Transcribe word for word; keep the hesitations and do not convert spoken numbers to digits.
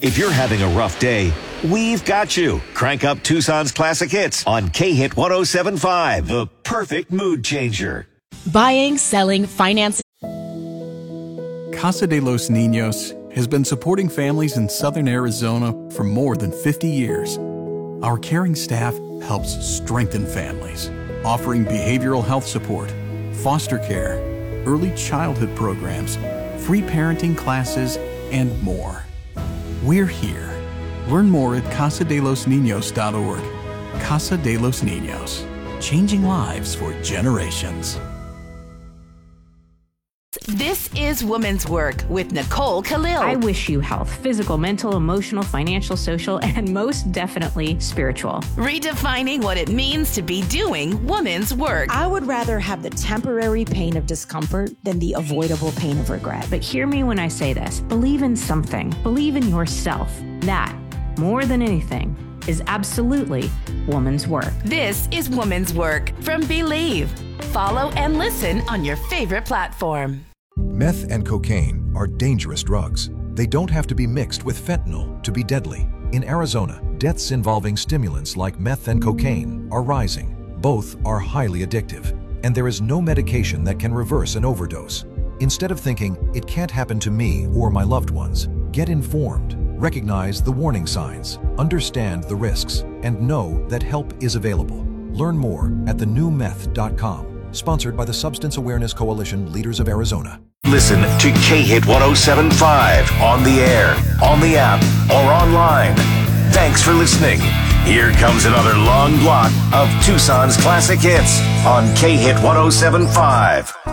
If you're having a rough day, we've got you. Crank up Tucson's classic hits on K-Hit one oh seven point five, the perfect mood changer. Buying, selling, financing. Casa de los Niños has been supporting families in southern Arizona for more than fifty years. Our caring staff helps strengthen families, offering behavioral health support, foster care, early childhood programs, free parenting classes, and more. We're here. Learn more at casa de los niños dot org. Casa de los Niños, changing lives for generations. This is Woman's Work with Nicole Khalil. I wish you health, physical, mental, emotional, financial, social, and most definitely spiritual. Redefining what it means to be doing woman's work. I would rather have the temporary pain of discomfort than the avoidable pain of regret. But hear me when I say this. Believe in something. Believe in yourself. That, more than anything, is absolutely woman's work. This is Woman's Work from Believe. Follow and listen on your favorite platform. Meth and cocaine are dangerous drugs. They don't have to be mixed with fentanyl to be deadly. In Arizona, deaths involving stimulants like meth and cocaine are rising. Both are highly addictive, and there is no medication that can reverse an overdose. Instead of thinking, it can't happen to me or my loved ones, get informed. Recognize the warning signs, understand the risks, and know that help is available. Learn more at the new meth dot com. Sponsored by the Substance Awareness Coalition Leaders of Arizona. Listen to K-Hit one oh seven point five on the air, on the app, or online. Thanks for listening. Here comes another long block of Tucson's classic hits on K-Hit one oh seven point five.